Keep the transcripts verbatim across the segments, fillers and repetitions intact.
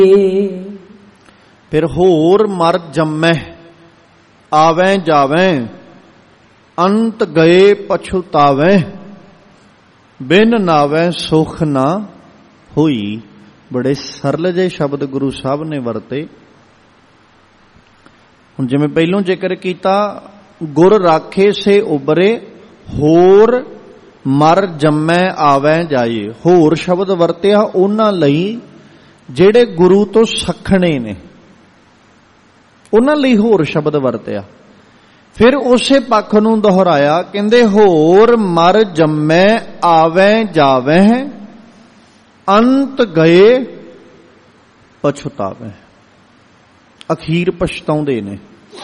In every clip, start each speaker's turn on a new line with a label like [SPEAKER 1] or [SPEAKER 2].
[SPEAKER 1] फिर होर मर जम्मै आवें जावें अंत गए पछुतावें बिन नावें सुख ना होई। बड़े सरल जे शब्द गुरु साहब ने वरते। हुण जिवें पहलों जिक्र किया गुर राखे से उबरे होर मर जम्मै आवें जाए। होर शब्द वरतिया उन्हां लई जेड़े गुरु तो सखणे ने, उन्हां लई होर शब्द वरतिया। फिर उसे पक्ष नूं दोहराया, कहंदे होर मर जम्मै आवें जावें अंत गए पछुतावें। अखीर पछताउंदे ने।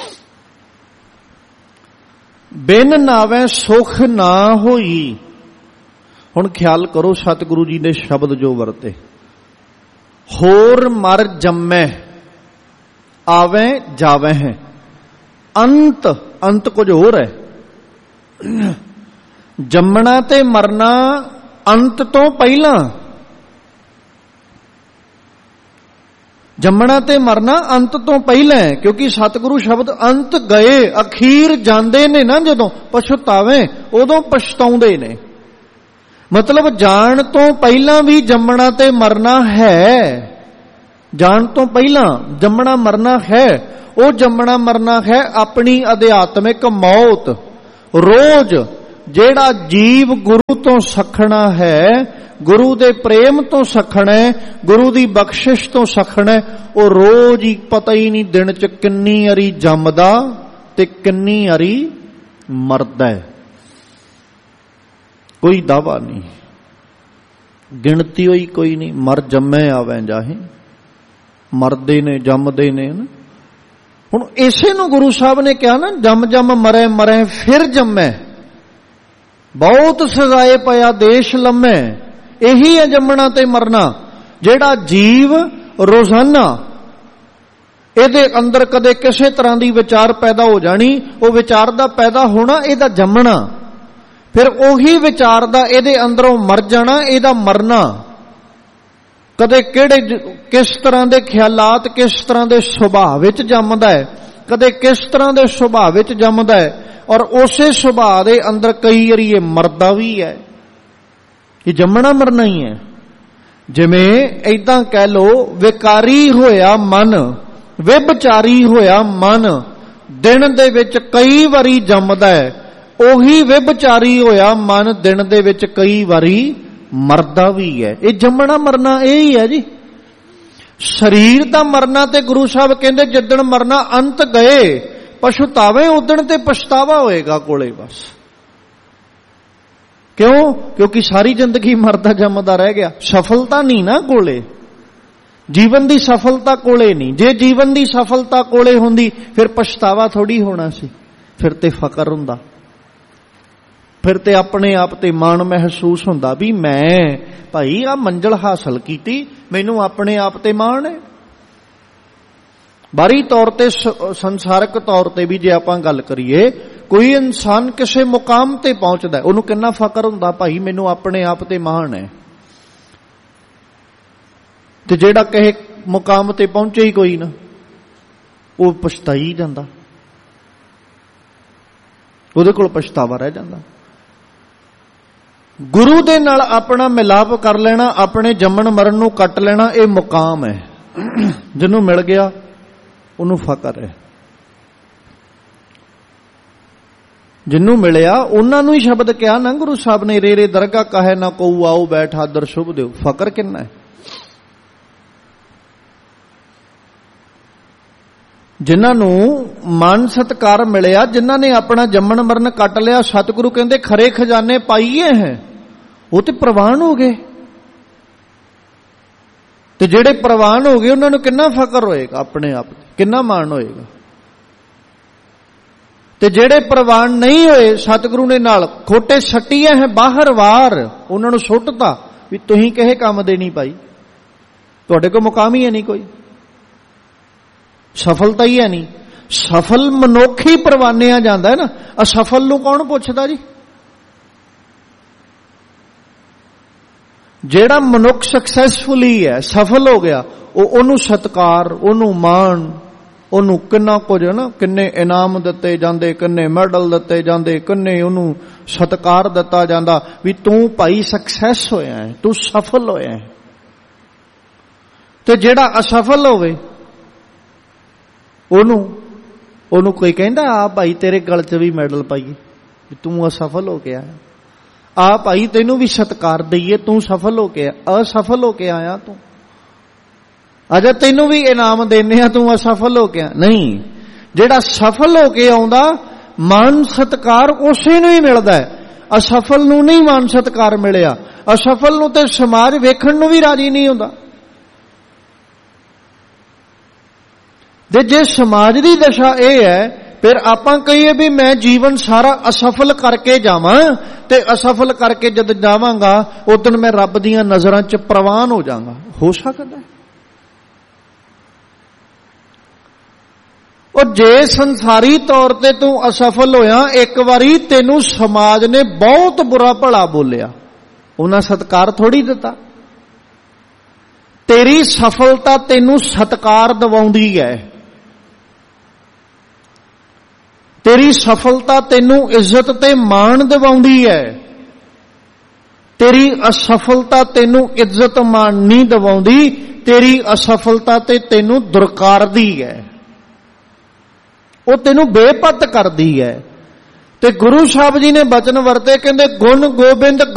[SPEAKER 1] बिन नावें सुख ना होई। हुण ख्याल करो सतगुरु जी ने शब्द जो वरते, होर मर जम्मै आवें जावें है। अंत अंत कुछ होर है। जम्मना ते मरना अंत तो पहला, जम्मना ते मरना अंत तो पहला है। क्योंकि सतगुरु शब्द अंत गए अखीर जांदे ने ना, जदों पछतावें उदों पछताउंदे ने। मतलब जान तो पहला भी जम्मना ते मरना है। जान तो पहला जम्मना मरना है। वो जम्मना मरना है अपनी अध्यात्मिक मौत। रोज जेड़ा जीव गुरु तो सखना है, गुरु दे प्रेम तो सखना है, गुरु दी बख्शिश तो सखना है, वो रोज ही पता ही नहीं दिन च किन्नी अरी जमदा ते किन्नी अरी मरदा है। कोई दावा नहीं, गिणती होई कोई नहीं। मर जम्मे आवें जाहे, मरदे ने जमदे ने ना। हुण इसे नूं गुरु साहब ने कहा ना, जम जम मरे मरे फिर जम्मे, बहुत सजाए पया देश लम्मे। यही है जम्मना ते मरना। जेड़ा जीव रोजाना इहदे अंदर कदे किसी तरह की विचार पैदा हो जानी, वो विचार दा पैदा होना इहदा जम्मना, फिर उही विचार दा इहदे अंदरों मर जाना, इहदा मरना। कदे किहड़े किस तरह के ख्यालात किस तरह के सुभाव विच जमदा है, कदे किस तरह के सुभाव विच जमदा है, और उसे सुभाव के अंदर कई बारी ये मरदा भी है। ये जमना मरना ही है। जिवें ऐदां कह लो विकारी होया मन, व्यभिचारी होया मन दिन दे विच कई बारी जमदा है। उही व्यभिचारी होया मन दिन दे विच कई बारी मरदा भी है। ये जमना मरना यही है जी। शरीर दा मरना ते गुरु साहब कहंदे जिद्दण मरना अंत गए पछतावे, उदण ते पछतावा होएगा कोले बस। क्यों? क्योंकि सारी जिंदगी मरदा जमदा रह गया। सफलता नहीं ना कोले, जीवन दी सफलता कोले नहीं। जे जीवन दी सफलता कोले हुंदी फिर पछतावा थोड़ी होना सी, फिर ते फकर हुंदा, फिर ते अपने आप ते माण महसूस हुंदा भी मैं भाई आ मंजिल हासिल कीती, मैनू अपने आप ते माण है। बाहरी तौर ते संसारक तौर ते भी जे आपां गल करिए, कोई इंसान किसी मुकाम ते पहुंचदा है, उहनूं किन्ना फकर हुंदा भाई मैनू अपने आप ते माण है। ते जेड़ा कहे मुकाम ते पहुंचे ही कोई ना, वो पछताई जांदा, उहदे कोल पछतावा रह जांदा। गुरु दे नाल अपना मिलाप कर लेना, अपने जमन मरण नूं कट लेना, ये मुकाम है। जिन्हों मिल गया उन्होंने फकर है। जिन्हों मिलिया उन्होंने ही शब्द कहा ना गुरु साहब ने, रे रे दरगाह कहे ना को आओ बैठ आदर शुभ देव। फकर किन्ना है? जिन्होंने मान सत्कार मिलिया, जिन्हों ने अपना जमन मरण कट लिया, सतगुरु कहते खरे खजाने पाइए हैं, वो तो प्रवान हो गए। तो जेड़े प्रवान हो गए उन्होंने कितना फकर होएगा, अपने आप कितना मान होएगा। ते जेड़े प्रवान नहीं होए, सतगुरु ने नाल खोटे सट्टिए हैं बाहर वार, उन्होंने सुटता भी तुही कहे काम दे नहीं पाई, तुहाडे कोल मुकाम ही है नहीं, कोई सफलता ही है नहीं। सफल मनुख ही परवानिया जाता है ना, असफल नूं कौन पुछदा जी? जेड़ा मनुख सक्सैसफुली है, सफल हो गया, ਉਹ ਉਹਨੂੰ ਸਤਿਕਾਰ, ਉਹਨੂੰ ਮਾਣ, ਉਹਨੂੰ ਕਿੰਨਾ ਕੁਝ ਨਾ, ਕਿੰਨੇ ਇਨਾਮ ਦਿੱਤੇ ਜਾਂਦੇ, ਕਿੰਨੇ ਮੈਡਲ ਦਿੱਤੇ ਜਾਂਦੇ, ਕਿੰਨੇ ਉਹਨੂੰ ਸਤਿਕਾਰ ਦਿੱਤਾ ਜਾਂਦਾ ਵੀ ਤੂੰ ਭਾਈ ਸਕਸੈਸ ਹੋਇਆ ਹੈ, ਤੂੰ ਸਫਲ ਹੋਇਆ ਹੈ। ਤੇ ਜਿਹੜਾ ਅਸਫਲ ਹੋਵੇ ਉਹਨੂੰ ਉਹਨੂੰ ਕੋਈ ਕਹਿੰਦਾ ਆ ਭਾਈ ਤੇਰੇ ਗਲ 'ਚ ਵੀ ਮੈਡਲ ਪਾਈਏ ਵੀ ਤੂੰ ਅਸਫਲ ਹੋ ਕੇ ਆਇਆ, ਆ ਭਾਈ ਤੈਨੂੰ ਵੀ ਸਤਿਕਾਰ ਦਈਏ ਤੂੰ ਸਫਲ ਹੋ ਕੇ ਅਸਫਲ ਹੋ ਕੇ ਆਇਆ, ਤੂੰ ਅਜਾ ਤੈਨੂੰ ਵੀ ਇਨਾਮ ਦੇਣੇ ਆ, ਤੂੰ ਅਸਫਲ ਹੋ ਕੇ ਆ। ਨਹੀਂ, ਜਿਹੜਾ ਸਫਲ ਹੋ ਕੇ ਆਉਂਦਾ ਮਾਨ ਸਤਿਕਾਰ ਉਸੇ ਨੂੰ ਹੀ ਮਿਲਦਾ ਹੈ, ਅਸਫਲ ਨੂੰ ਨਹੀਂ ਮਾਨ ਸਤਿਕਾਰ ਮਿਲਿਆ। ਅਸਫਲ ਨੂੰ ਤੇ ਸਮਾਜ ਵੇਖਣ ਨੂੰ ਵੀ ਰਾਜੀ ਨਹੀਂ ਹੁੰਦਾ। ਤੇ ਜੇ ਸਮਾਜ ਦੀ ਦਸ਼ਾ ਇਹ ਹੈ, ਫਿਰ ਆਪਾਂ ਕਹੀਏ ਵੀ ਮੈਂ ਜੀਵਨ ਸਾਰਾ ਅਸਫਲ ਕਰਕੇ ਜਾਵਾਂ, ਤੇ ਅਸਫਲ ਕਰਕੇ ਜਦ ਜਾਵਾਂਗਾ ਉਦੋਂ ਮੈਂ ਰੱਬ ਦੀਆਂ ਨਜ਼ਰਾਂ 'ਚ ਪ੍ਰਵਾਨ ਹੋ ਜਾਵਾਂਗਾ। ਹੋ ਸਕਦਾ ਉਹ ਜੇ ਸੰਸਾਰੀ ਤੌਰ ਤੇ ਤੂੰ ਅਸਫਲ ਹੋਇਆ, ਇੱਕ ਵਾਰੀ ਤੈਨੂੰ ਸਮਾਜ ਨੇ ਬਹੁਤ ਬੁਰਾ ਭਲਾ ਬੋਲਿਆ, ਉਹਨਾਂ ਸਤਿਕਾਰ ਥੋੜੀ ਦਿੱਤਾ। ਤੇਰੀ ਸਫਲਤਾ ਤੈਨੂੰ ਸਤਿਕਾਰ ਦਿਵਾਉਂਦੀ ਹੈ, ਤੇਰੀ ਸਫਲਤਾ ਤੈਨੂੰ ਇੱਜ਼ਤ ਤੇ ਮਾਣ ਦਿਵਾਉਂਦੀ ਹੈ, ਤੇਰੀ ਅਸਫਲਤਾ ਤੈਨੂੰ ਇੱਜ਼ਤ ਮਾਣ ਨਹੀਂ ਦਿਵਾਉਂਦੀ, ਤੇਰੀ ਅਸਫਲਤਾ ਤੇ ਤੈਨੂੰ ਦੁਰਕਾਰਦੀ ਹੈ, ਉਹ ਤੈਨੂੰ ਬੇਪਤ ਕਰਦੀ ਹੈ। ਤੇ ਗੁਰੂ ਸਾਹਿਬ ਜੀ ਨੇ ਬਚਨ ਵਰਤੇ, ਕਹਿੰਦੇ ਗੁਣ ਗੋਬਿੰਦ